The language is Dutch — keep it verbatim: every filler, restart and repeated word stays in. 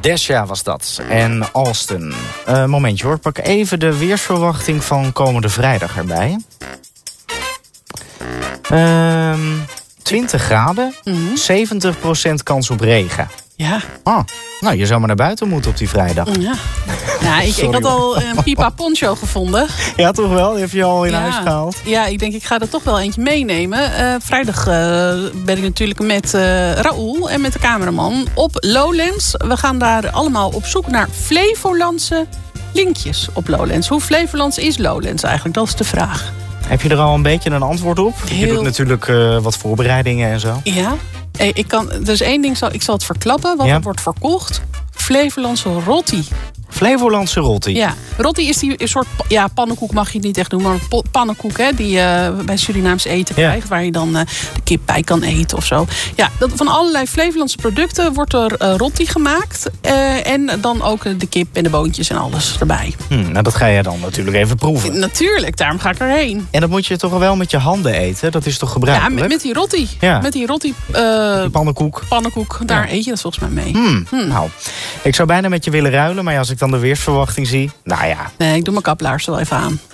Desha was dat. En Alston. Uh, momentje hoor, pak even de weersverwachting van komende vrijdag erbij. Uh, twintig graden, mm-hmm. zeventig procent kans op regen. Ja. Oh, nou, je zou maar naar buiten moeten op die vrijdag. Ja, ja ik, ik had al een pipa poncho gevonden. Ja, toch wel? Die heb je al in ja. huis gehaald. Ja, ik denk ik ga er toch wel eentje meenemen. Uh, vrijdag uh, ben ik natuurlijk met uh, Raoul en met de cameraman op Lowlands. We gaan daar allemaal op zoek naar Flevolandse linkjes op Lowlands. Hoe Flevolands is Lowlands eigenlijk? Dat is de vraag. Heb je er al een beetje een antwoord op? Heel... Je doet natuurlijk uh, wat voorbereidingen en zo. Ja. Hey, ik kan, er is één ding, ik zal het verklappen, want ja. er wordt verkocht. Flevolandse rotti. Flevolandse rotti. Ja, rotti is die een soort, ja, pannenkoek mag je het niet echt doen, maar een pannenkoek hè, die je uh, bij Surinaams eten ja. krijgt, waar je dan uh, de kip bij kan eten of zo. Ja, dat, van allerlei Flevolandse producten wordt er uh, rotti gemaakt. Uh, en dan ook uh, de kip en de boontjes en alles erbij. Hmm, nou, dat ga je dan natuurlijk even proeven. Natuurlijk, daarom ga ik erheen. En dat moet je toch wel met je handen eten? Dat is toch gebruikelijk? Ja, met, met die rotti. Ja. Met die rotti. Uh, die pannenkoek. Pannenkoek, daar ja. eet je dat volgens mij mee. Hmm, hmm. Nou, ik zou bijna met je willen ruilen, maar ja, als ik dan de weersverwachting zie, nou ja. Nee, ik doe mijn kaplaars wel even aan.